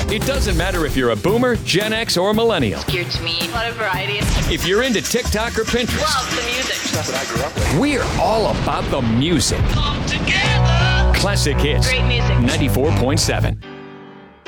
It doesn't matter if you're a boomer, Gen X, or millennial. Geared to me. A lot of variety. If you're into TikTok or Pinterest. Love the music. That's what I grew up with. We're all about the music. Come together. Classic Hits. Great music. 94.7.